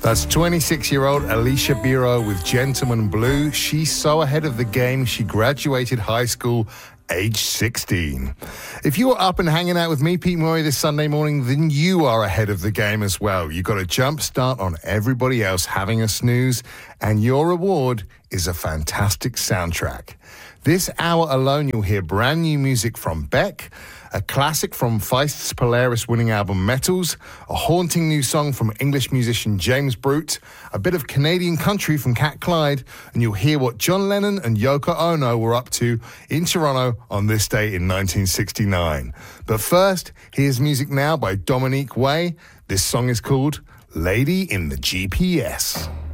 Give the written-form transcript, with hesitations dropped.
That's 26-year-old Alicia Biro with Gentleman Blue. She's so ahead of the game, she graduated high school age 16. If you were up and hanging out with me, Pete Murray, this Sunday morning, then you are ahead of the game as well. You've got a jump start on everybody else having a snooze, and your reward is a fantastic soundtrack. This hour alone, you'll hear brand new music from Beck, a classic from Feist's Polaris-winning album Metals, a haunting new song from English musician James Brute, a bit of Canadian country from Cat Clyde, and you'll hear what John Lennon and Yoko Ono were up to in Toronto on this day in 1969. But first, here's music now by Dominique Way. This song is called Lady in the GPS.